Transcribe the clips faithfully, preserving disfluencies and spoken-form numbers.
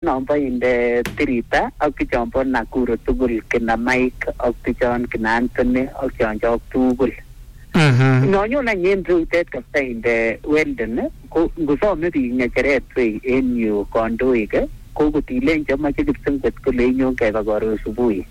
namba inde Tirita ak kichombo Nakuru tugul kina Mike ak kichon kina Anthony ak kichon tugul. Mhm. Nonyo na nyendru tet kapsa inde Weldon ko ngusome bi ngecheret we en yu kondoike ko kutilen chama chikipsengwet kole inyo keba karo subui.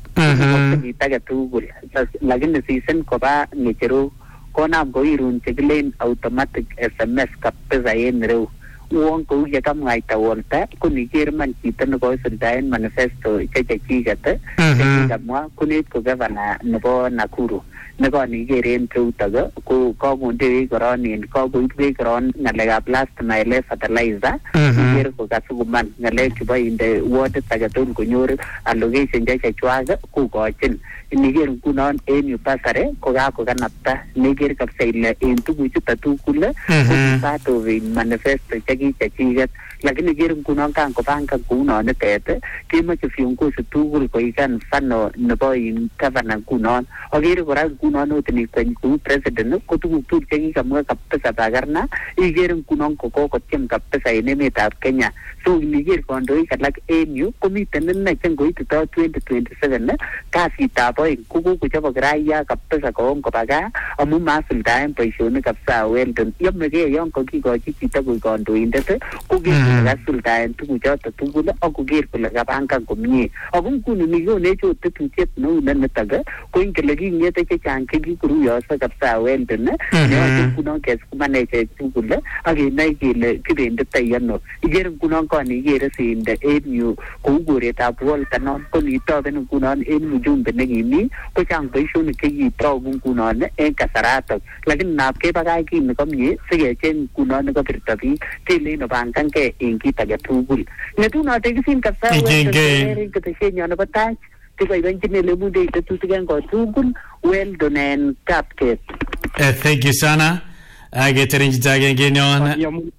Mhm. Itaga tugul. Lakini season ko ba ngecheru konam ko irun chekilen automatic S M S kapsa en reu. Uong ko ya kamwaita wonta kuniger man chito nebo suldaen manifesto chechechiget chekamwa kunit ko governor nebo Nakuru neko nigeren truutaga ko kogunde koronin koguibe koron ngalekab last mile fertilizer niger ko kasuguman ngalek chebo inde ward tagatun konyor allocation chechwaga ko gochin niger kunon en yupasare ko ga ko kanapta niger kapsa ile en tuguchuta tugul ko sato manifesto chechiget lakini ger kunon kan ko banka kunon tete kimache viongozi tugul ko ikan mfano nebo in governor kunon agere kora kunon otni kwen ku president ko tuguk tugul chekikamwa kapesa bagarna iger kunon ko kokotiem kapesa en emetab Kenya so niger kondoik alak en yu komiten ne chengoit to twenty twenty-seven kasitab oeng kuko kuchobo raia kapesa ko onko baga amu masuldaen boisionik kapsa Weldon yomege yon ko kikochi chito ko kondoindet ko kasuldaen tuguchoto tugul ak koger kole kabangan komie ako nguni nikone chote tuchet neu nenetaga ko ingele kingete chechang kikuruyoso kapsa Weldon ne kunon kes kumaneche tugul ak inai kele kibendetoi ano iger kunon koni igere sinde en yu kou koretab Walter non ko nitoben kunon en mjumbe nekimi ko chang boisionik chekitou kunon en kasarato lakini nap kebakach kit nekomie sikecheng kunon nekabirto biik kelen obangange en kit age tugul netunote kisin kapsa Weldon keteshenyo nebo tach tiboiboenjin ele munde tetutik ko tugul Weldon en Kapket. Uh, thank you sana. Ageterenjita agenge nyon.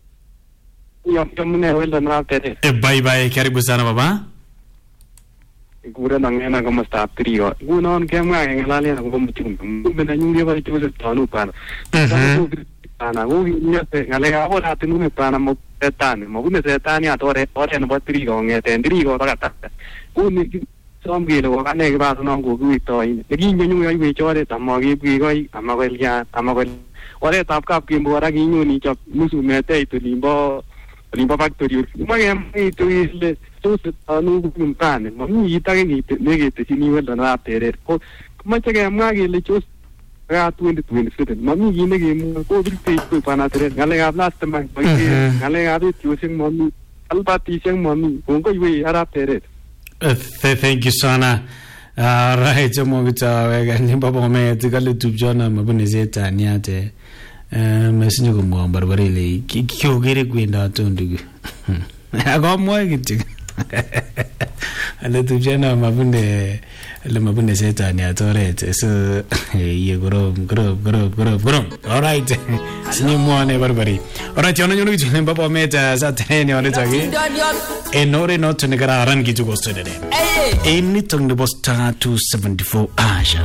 Yo mune Weldon raptere. Bye bye, karibu sana baba. Gura nangena kama staff trio. Gunon kemwa ngalale na kumchum. Mbena nyunge ba chuze tanu pana. Ana ugi nyate ngale ahora tinu pana mo etane. Mo gune etane atore ore no trio ngete trio rakata. Uni somgile ko kane ba no ko kuito ine. Neginyo nyunge ai chore tamogi gigoi amagolia amagol. Ore tapkap kimbo ra ginyo ni chop musu mete itulimbo limbo factory. Mage itu isle tuset anu kumpane. Mami itage ni negete sini Weldon raptere. Ko mache ke mage le chos ra twenty twenty-seven. Mami gine ge ko bilte ko panatere. Ngale ab last man. Ngale ab chosing mami albati sing mami. Ko ko yui raptere. Thank you sana. Uh, right, mo kita wega ni baba me tikale tubjana mabune zeta niate. Eh mesinyo ko mo barbarele kyo gere kwenda tondugu. Agomo gitu. Ale tubjana mabune le mabune zeta ni atorete so ye goro goro goro goro goro. All right. Sinyo mo ne barbari. All right, yono yono gitu baba me ta za tene ole tagi. Enore not to negara ran gitu go so dede. Any tongue the boss star two seventy-four Asha.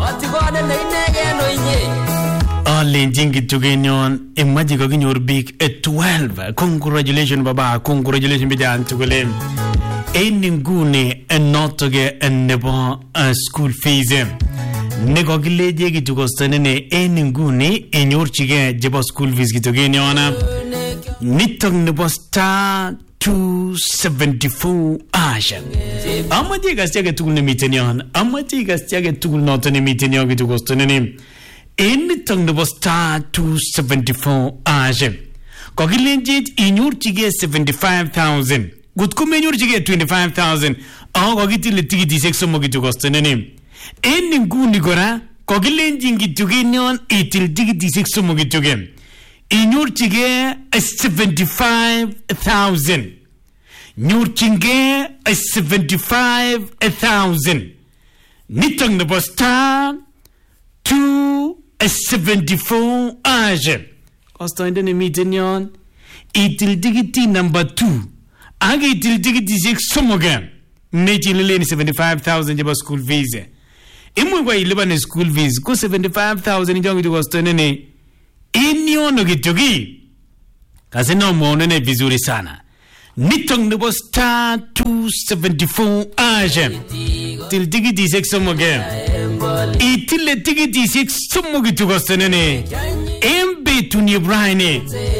All jingi tugenyon imaji go ginyor big at twelve. Congratulations baba, congratulations bidan tugolem. Any ngune and not to get a nebo school fees. Nego gileje gitu go stanene any ngune in your chige jebo school fees gitu genyona. Nitong the boss star two seventy-four Asha. Amati gastiage tugul ne mitenion. Amati gastiage tugul not ne mitenion gitu go stanene. Anything the boss star two seventy-four Asha. Kogilenjit in your chige seventy-five thousand. Good come in your chige twenty-five thousand. Oh, gogiti le tigiti sexo mogito go stanene. Any guni gora kogilenjin gitu genyon itil tigiti sexo mogito game. In your chige seventy-five thousand. Nyurchinge seventy-five thousand. Nitong the boss star two seventy-four Asha. Costa in the meeting itil digiti number two. Agi itil digiti six sumogan. Nature lane seventy-five thousand jaba school fees. Imwe eleven school fees go seventy-five thousand in young to Costa nene. In your nugitogi. Casino monene vizuri sana. nitong nebo star two seventy-four aje til tikitishek somok itile tikitishek somok itukostenene en betuni brahine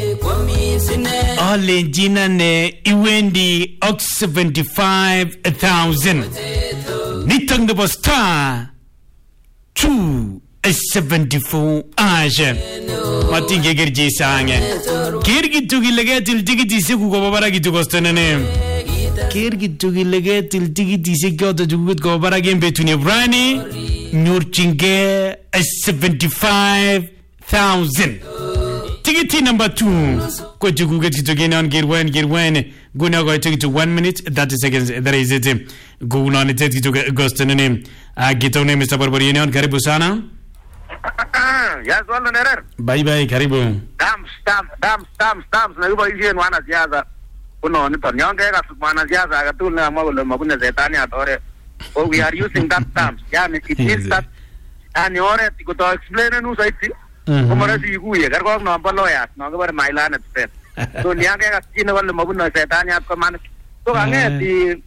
alenjina ne iwendi ok seventy-five thousand nitong nebo star two seventy-four aje matinge gerje sange kirgitu gilegetil tikitishek ko bara gitu kostenene kirgitu gilegetil tikitishek yoto jugut ko bara gen betuni brahine nurchinge seventy-five thousand. Ticket number two. Go to Google to get on get one get one. Go now go take it to one minute thirty seconds. That is it. Go on and take it to Ghost in the name. I get on name Mister Barbarian. Karibu sana. Yes, one minute. Bye bye. Karibu. Stamps, stamps, stamps, stamps, stamps. Na yuba hizi wana siasa. Kuno ni tonyonge ka wana siasa katuna mabulo mabuna zetani atore. Oh, we are using that stamps. Yani it is that. And ore tikuto explain nu saiti. Kumara si kuye karko no baloya no ke bar mailana tse. So niya ke kasino wal mabuna zetani at ko man. So ange ti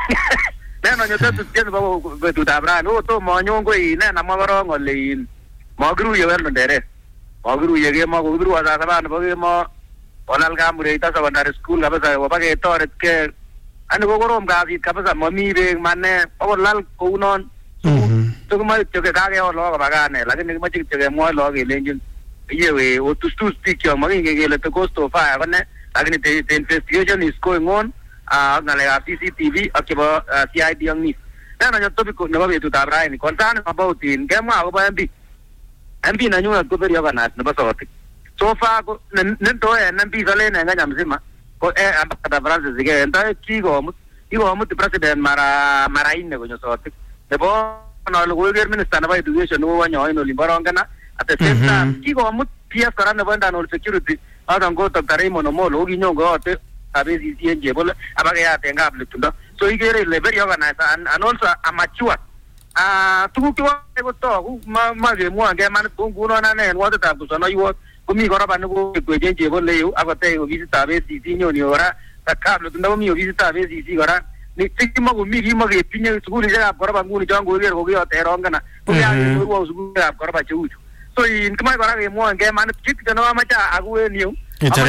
neno nyoto tse babo betu tabra no to monyongo ine na mabaro ngole magru ye wel ndere. Magru ye ge ma guru ada saban bage ma onal ga mure ita secondary school ga basa wabage toret ke anu go gorom ga vi ka basa mami re mane olal ko unon to kuma to ke ka ge lo ga bagane la ke ma chik ke mo lo ge lenjin ye we o to to speak yo magi ge le to cost of fire ne la ke the investigation is going on a na le C C T V akiba C I D yang ni na na to bi ko na ba tu tabra ni kontan about in ke ma go ba mbi mbi na nyua ko beri ga na na ba so so far ko nen to e nan bi sale na nga nyamzima ko e ambassador France zige enta ki go mu ki go mu president mara mara inne go so te bo no lo go minister na ba education no wanyo ino limbaronga na at the same time ki go mu P F karana banda no security adan go to karimo no mo lo gi nyongo te abezi sienje bol abaga ya tenga abletunda so igere le very organized and, and also amateur ah tu ki wa go to ma ma ge mo ge man ku no na ne wa ta ku so no yo kumi gora banu ko gwejenje bo le yo agote yo visita abezi sinyo ni ora takablo tunda mi yo visita abezi si gora ni tikimo ko mi gi mo ge pinye sukuli ja gora bangu ni jango ge ko ge te ronga na ko ya ni ro sukuli ja gora ba chu so in kuma gora ge mo ge man tik no ma cha agwe ni yo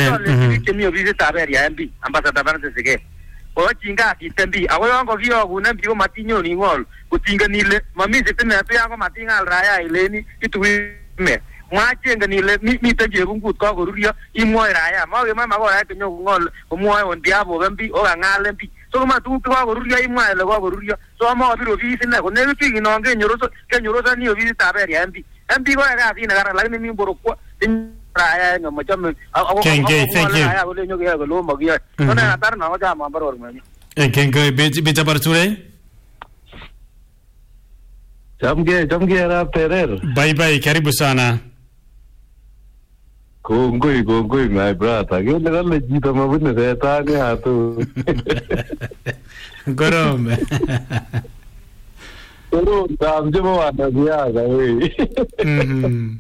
ke mi yo visita aberi ya mbi ambassador France sige o jinga kitembi awo ngo giyo ku nembi ko matinyo ni ngol ku tinga nile mami sitene pe yango matinga raya ileni ituime mwachenga nile mi mi taje kungut ko ko rurio imo raya ma ge mama ko ya kenyo ngol mo on diabo gambi o ngale mbi so ma tu ko ko rurio imo le ko rurio so ma biro visi ne ko ne tu no nge nyoroso ke nyoroso ni o visi taberi mbi mbi ko ga sina gara la mi mboro ko raya no mo cham Ken Gay, thank you. raya ko le nyoge ko lo mo gi no na tar na ga ma baro mo Ken Gay beti beta parture Jamge, jamge ara terer. bye bye karibu sana Kongoi, kongoi my brother. Kile kale jito mabune zetani atu. gorom Pero tamje mo wana dia ga we. mhm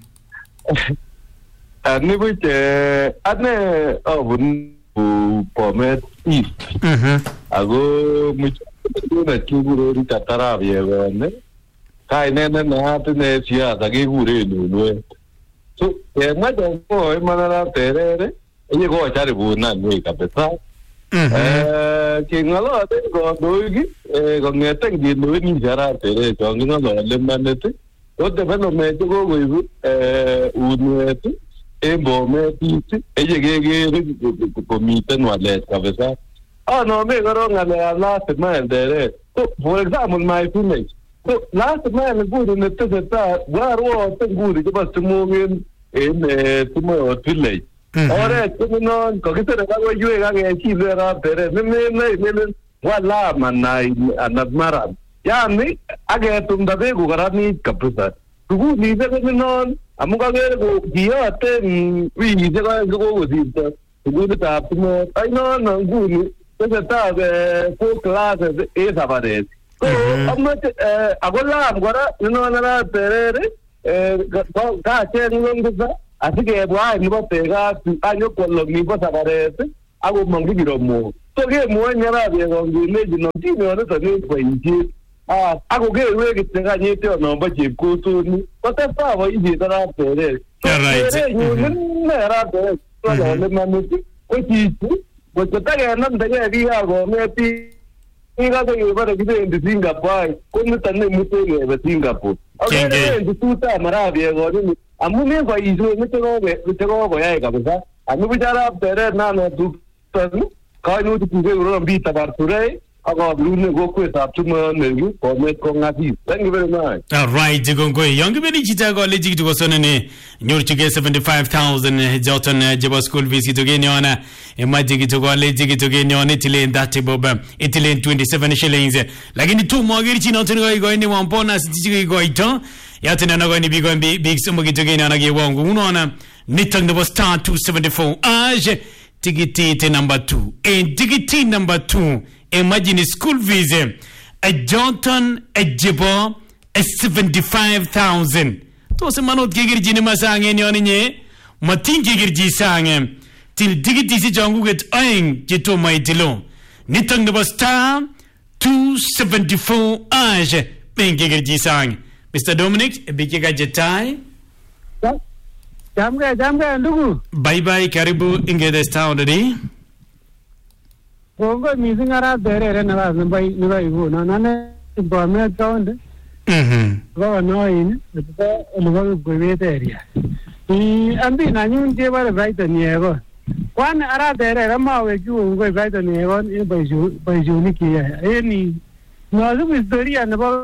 Ani buche ane obun pomet east. mhm Ago mucho na kiburo ri tatara biego ne. Kai ne ne na atu ne sia da ge gure no no. So e ma do ko e manara terere e go chare bu na ne ka pesa. Eh ke ngalo ate go doigi e go ngete ngi no ni jara tere go ngalo le manete. O de belo me go go ibu eh unuetu e bo me titi e ge ge komite no ale ka pesa. Ah no me go ngale last man there. So for example my image. So last man good in the tata garo te good ke bas tumongin in tumo village. Ora tumo ko ke te ga go yue ga ge chi vera tere me me me me wala manai anadmara. Ya ni age tum da be go garani kapsa. Tu ni de ke non amuga ge go dia te wi ni de ga go go di ta. Tu ta tumo ai no no gu ni te ta be ko class e sa pare. So, amma agola agora no na terere eh ka che ngomba así que bwa ni bo pega ayo con lo mi bo sabarete hago mangi biro mo so ke muone rabia ngongile no timi wana tani kwa inji ah ako ke wewe kitaka nyete no ba chepkotoni watasa wa inji tara pere right ne rabia so le manuti ochi wataka na ndaga dia go meti inga ko yeba de de Singapore ko mutane mutene be Singapore okay de tuta marabia go ni amune ko izo mitego be mitego go ya kabisa anu bichara pere na no tu kai no tu ke ro bita barture aga blune go ko sa tuma ne ko me ko ngati thank you very much. All right gongo young beri chita go leji to so ne nyor chike seventy-five thousand joton jeba school visit to geni ona e maji to go leji to geni ona itile that bob itile twenty-seven shillings lakini tu mwagiri chino tuni go ni wampona siti go ito ya tena na go ni big big sumo to geni ona ge wangu unaona nitang the star two seventy-four age ticket number two and ticket number two imagine school visa a Johnton a Jibo a seventy-five thousand to se manot gegirji ni masange ni oninye matin gegirji sange til ticket si jangu get oing jito maitilo nitang the star two seventy-four age ben gegirji sange Mister Dominic bikega jetai Jamga jamga ndugu. Bye bye karibu ingede star ndani. Bongo mizingara dere na ba mbai ni ba ibu na nane ba me townde. Mhm. Ba no in ba lugo gwete area. I ambi na nyun je ba right ni ego. Kwan ara dere rama we ju ngo right ni ego ni ba ju ba ju ni ki e ni no lu historia na ba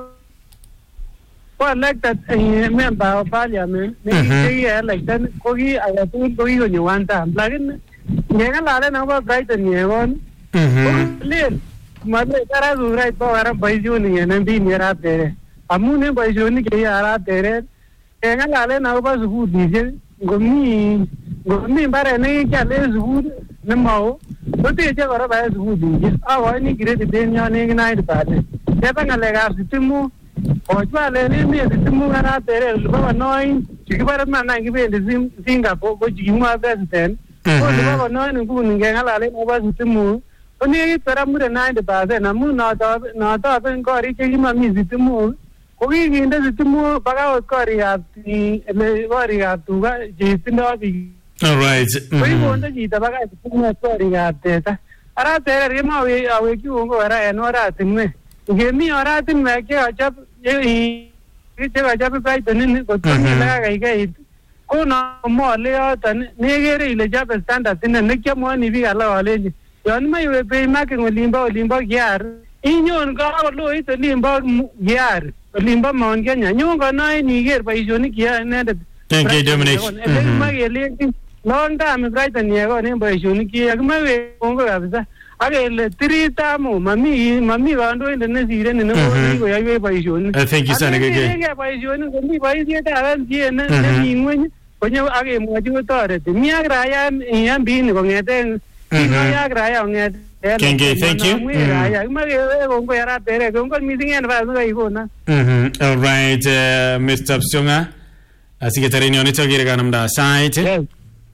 Well, like that, uh, member of parliament, maybe like that, Kogi, I have to go in you one time. Like in Yangalana, number bright and Yagon. Hm. Mother, I was right power by Juni and being here out there. A moon by Juni out there. Yangalana, now was good, diesel. Go me, go me, but I need a less wood, no more. But they ever have wood. I want to get it in your night party. Seven a leg after two more. Ocha le ni mi de mu gara tere lu ba noi chi ba ma na ngi be de Singapore ko ji ma president ko lu ba noi ni ku ni ga la le ba su mu oni tara mu de na de ba de na mu na ta na ta ben ko ri chi ma mi su mu ko gi gi de su mu ba ga ko ri ya ti le ba ri ya tu ga ji tin da bi all right ko ko nda ji ta ba ga su mu ko ri ya te ta ara tere ri ma we a we ki ngo ara en ora tin me ge mi ora tin me ke acha ye ite ga jabe pai tani ko tani la ga ga ko na mo le ta ne ge re le jabe standard tin ne ke mo ni bi ala wale yon mai we pe ma ke limba limba yar inyon ga lo ite limba yar limba mo nge nya nyon ga na ni ger pai joni kia ne de thank you Dominic ma ge le long time right ni go ne pai joni kia ma we ko ga bisa Age le trita mo mami mami bando in the sire ne no go ya we bai joni. Thank you sana ge. Ge bai joni ko mi bai dia ta ran ji ne ni ngwe ko nyo age mo ju to re mi agra ya yan bi ni ko ngete ni ya agra ya ngete. Thank you thank you. Ya ma ge go go ya tere go ko mi singen ba go go na. Mhm. All right uh, Mister Psionga. Así que terino ni to gire ganam da site.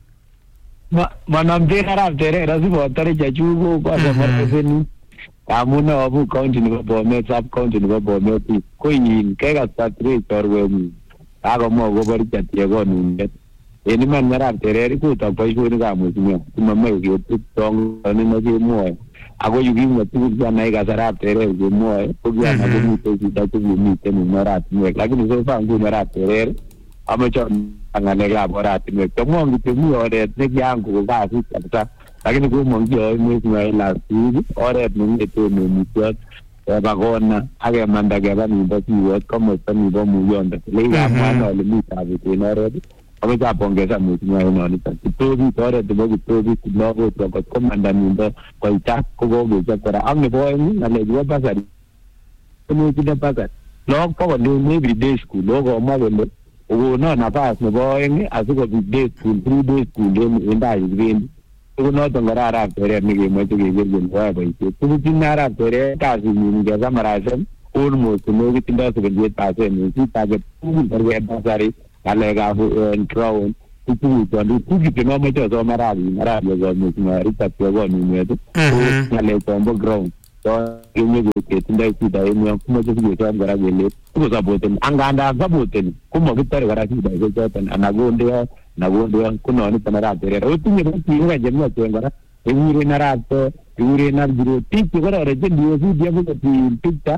Manam de harap tere rasu botare jajugo ko ada markeseni amuna abu county ni bo me sub county ni bo me ti ko yin ke ga satre torwe mu aga mo go bari chatie go nunde eni man harap tere ku ta pai ko ni ga mu ni kuma me yo tu tong ni no ge mo ago yugi mo tu ga nai ga harap tere ge mo ko ga na go mu te ti ta tu ni te ni harap me lakini so fa ngu harap tere amacho angane la borati me tomo ngi mi ore ne yangu ga su ta lakini ko mo ngi o mi mai la su ore ngi te mi mi tot ba gonna age manda ga ba ni ba ti wo como sta mi bo mu yonda le ga ma no le mi ta bi te no re ame ja pongeza mu mai no ni ta to bi ore de bo to bi no go to ko manda ni do ko ta ko go go ja para amne bo ni na le jo pa sa ni ti da pa sa lo ko ni ni bi de school lo go ma go ugo no na pas no boy asuko day school three day school dem inda yigin ugo no tongara ra tere ni ge mo ge ge ge wa ba ite tu tinara tere ta si ni ge samarasen almost no ge tinda so ge ta se ni si ta ge tu ber ge ba sari ale ga hu crown Itu itu itu kita macam tu marah marah juga macam kita tiada ni itu. Kalau tombo ground, so ini juga kita tidak ini yang cuma jadi kita berada di itu sabutin. Angkanda sabutin. Kuma kita berada di itu sabutin. Anagun dia, anagun dia. Kuno ni penara terus. Itu ni pun tiada jemnya tu yang berada. Ini narato, ini narjuro. Tiada orang ada dia tu dia pun tiada.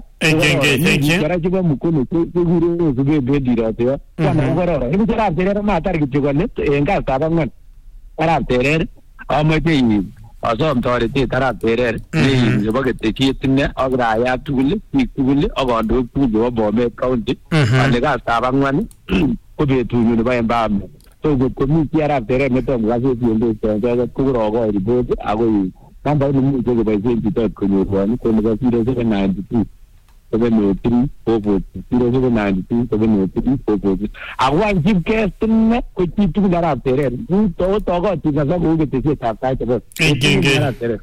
Ini cara cuba mukun itu itu juga beda dia. Karena orang ini cara terus matar gitu kan. Enggak tahu cara terus. Amat ini. Asal antara itu cara terus. Ini sebab kita ni agraya tu boleh, itu boleh. Agar dua tu dua bombe kaunti. Ada tahu kan? Kau betul ni bayang bam. So kami tiada terus macam kasih dia tu. Jadi kurang agak ribut. Aku nampak ni juga bayar kita kenyuruan. Kau nak kira seven ninety two, seven oh three, four four zero seven ninety two, seven oh three, four four. Aku anjing kes tu ni kau itu tiada terus. Tu tahu tahu kau tiada sama kita tu tak tahu tu. Tiada terus.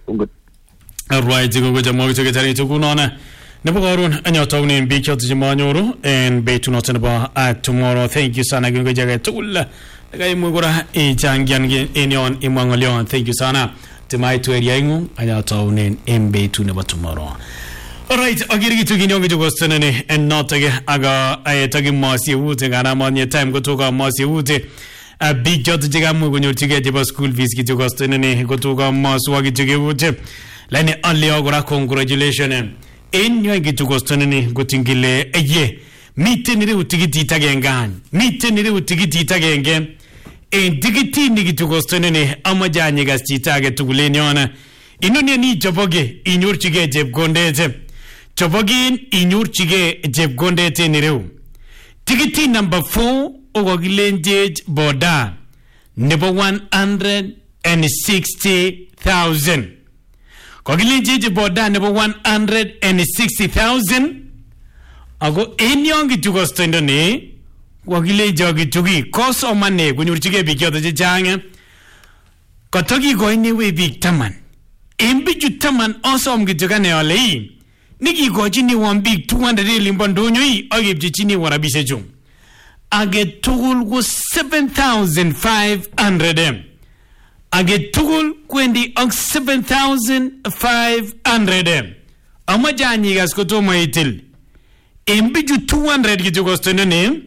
Alright, jika kau jamu kita cari tu kuno na. Napakarun anyo tahu ni bicara tu jamu nyoro and be tu nonton apa at tomorrow. Thank you sana kau jaga tu lah. Kaya mo gora e jangyan ge enyon imangolion. Thank you sana. Timai tu area ingu anyo tahu ni embe tu na tomorrow. Alright, agiri gitu gini orang itu kosong ni, and not age aga ayat lagi masih ute, karena mana time kotu ka masih ute, big job tu juga mu kunjur juga jeba school fees gitu kosong ni, kotu ka masuk lagi juga ute, lainnya only agora congratulations, enyo gitu kosong ni, kotingkile, eh, meeting ni utigi tita gengan, meeting ni utigi tita gengan, en digiti ni gitu kosong ni, amajanya gas tita ke tukule nyona, inonya ni joboge, inur juga jeb gonde jeb. Chobogin inyur chige jeb gonde tenireu. Tikiti number four ogogilenjej boda nebo one hundred and sixty thousand. Kogilenjej boda nebo one hundred and sixty thousand. Ago enyongi chugostondo ne wagile jogi chugi kos omane kunyur chige bikyoto jechanga. Kotogi goini we big taman. Embi jutaman osom gitugane olei. Niki ko chini one big two hundred limbondo nyoi age chini warabise chung. Age tugul go seven thousand five hundred em. Age tugul kwendi og seven thousand five hundred em. Amajani gas ko to maitil. Embiju two hundred gitu ko stono ne.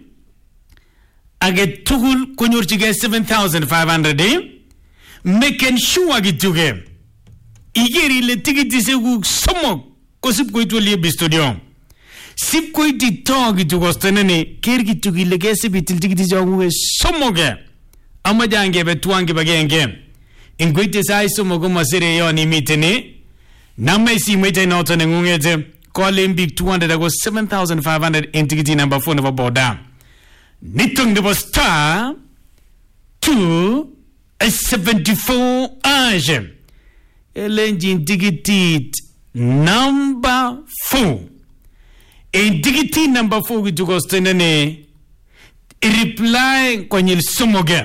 Age tugul kunyor chige seven thousand five hundred em. Making sure gitu ge. Igeri le tikiti se gu somok. Sip koi tu liye bistodion. Sip koi ti togi tu kostene ne kergi tu gile kese bitil tiki ti jaungu somoge. Ama jange be tuange bagenge. Ingoi te sai somogo masere yo ni mitene. Nama isi mwete na otone ngungete. Call big two hundred ago seven thousand five hundred in tikiti number four never boda. Nitung nebo star two seventy-four age. Elenjin tikitit number four. In digiti number four gitu kostene ne reply kwenye sumoge.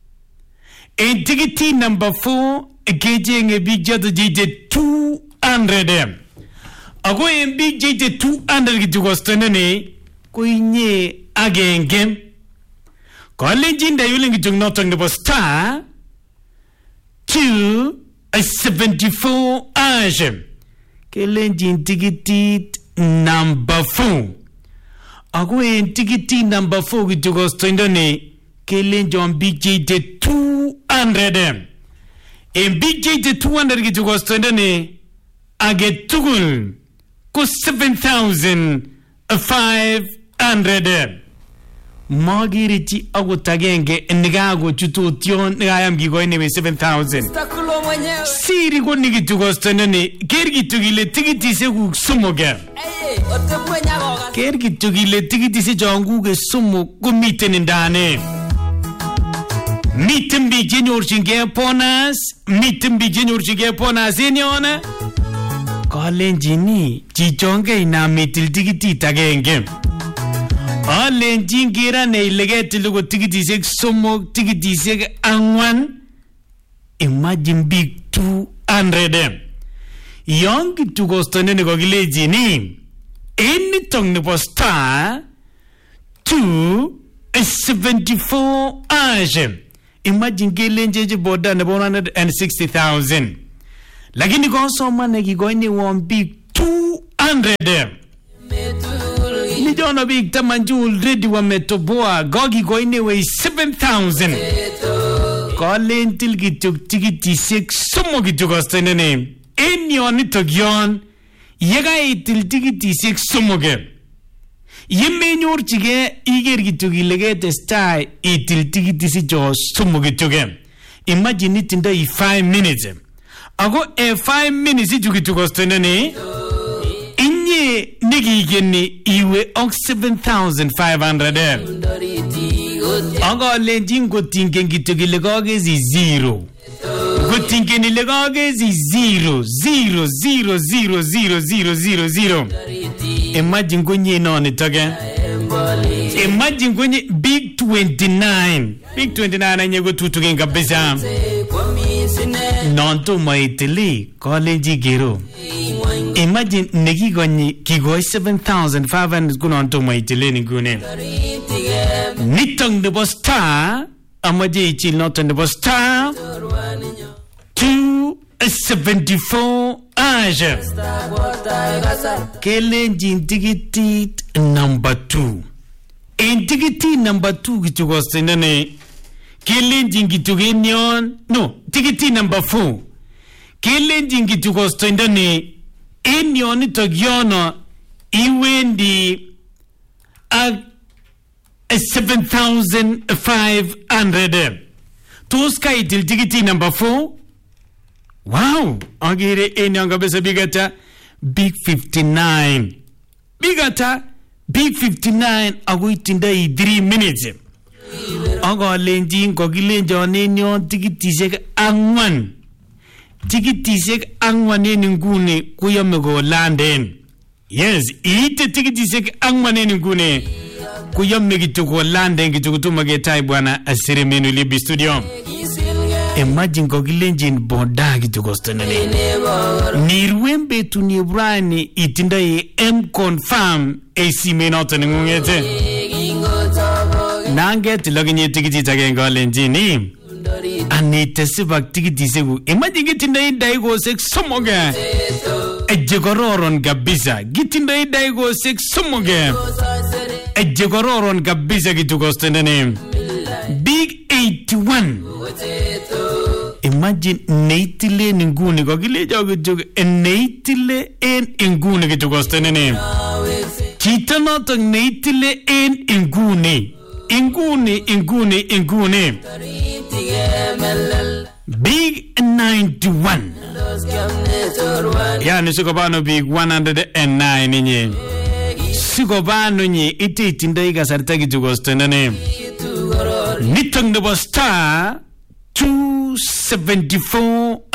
In digiti number four geje nge bijado jeje two hundred em. Ago en big jeje two hundred gitu kostene ne kwenye agengem. Kwa lenjinda yule gitu notong nebo star two seventy-four agem. Kelenjin tikitit number four. Ako en tikiti number four gitu kostondo ne kelenjon B J T two hundred em. En B J T two hundred gitu kostondo ne age tugul ko seven thousand five hundred em. Magiriti ago tagenge niga ago chutu tion niga yam gigo ene seven thousand. Siri ko nigi tugostono ne kergi tugile tigiti se ku sumoge. Kergi tugile tigiti se jangu ge sumo ko miten ndane. Miten bi jenyor chinge ponas, miten bi jenyor chinge ponas enyona. Kalenjini chichonge ina mitil tigiti tagenge. Alenjin gira ne ilege lugo tikiti se sumo tikiti se angwan. Imagine big two hundred em. Young to go stand in the Gogilegi name. Any tongue the posta two seventy four agem. imagine kelenjeje boda nebo one hundred sixty thousand lakini kosomane kikoini won big two hundred ni jono big tamanjul ready wa metoboa gogi koine we seven thousand kolentil kituk tikitisiek somo kituk ostenene en yonitok yon yekaitil tikitisiek somoke yemenyorchige iger kituk ile ketestai itil tikitisiek somo kituke imagine itindoi five minutes ako e five minutes ichu kituk ostenene inye nikigeni iwe ok seven thousand five hundred aga lenjin kotingen kituk ile kagezi zero kotingen ile kagezi zero zero zero zero zero zero zero zero imagine konye noni toke imagine konye big twenty-nine big twenty-nine anye kotutuken kabisa non to maitili kolenji gero imagine nekikonyi kikoi seven thousand five hundred kunon to maitili ngune nitong nebo star amaje ichil noton nebo star two seventy-four aja kelenjin tikitit number two en tikitit number two kichukostenane kelenjin kitukenyon no tikitit number four kelenjin kichukostenane en yonitok yono iwendi ak seven thousand five hundred tos kaitil tikitit number four wow agere en yon kabisa bigata big fifty-nine bigata big fifty-nine ako itindai three minutes akalenjin kokilenjon en yon tikitisiek angwan tikitisiek angwan en nguni kuyome kolanden yes iite tikitisiek angwan en nguni kuyome kituk kolanden kituk kutuma ketai bwana Asiremenu Libi studio imagine kokilenjin boda kituk ostenene nirwen betu ni brani itindai M confirm AC menoto ngungete nanget loginye tikitit agenge alenjini anite sibak tikitisiek imagine kitindai daigosek somoge eje kororon kabisa kitindai daigosek somoge eje kororon kabisa kituk ostenene big eighty-one imagine neitile nguni kokilejo kituk neitile en nguni kituk ostenene chito notok neitile en nguni inguni inguni inguni big ninety-one yani sikobano big one hundred nine nye sikobano nye iti itindai kasarta kituk ostenene nitok nebo star two seventy-four